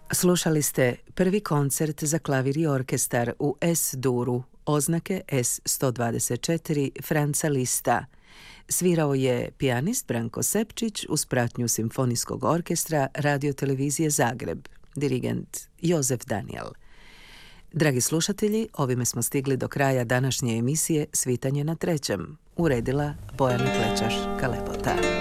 Slušali ste prvi koncert za klavir i orkestar u S-duru, oznake S124 Franca Lista. Svirao je pijanist Branko Sepčić uz pratnju Simfonijskog orkestra Radio-televizije Zagreb, dirigent Jozef Daniel. Dragi slušatelji, ovime smo stigli do kraja današnje emisije Svitanje na trećem. Uredila Bojana Klečaš-Kalebota.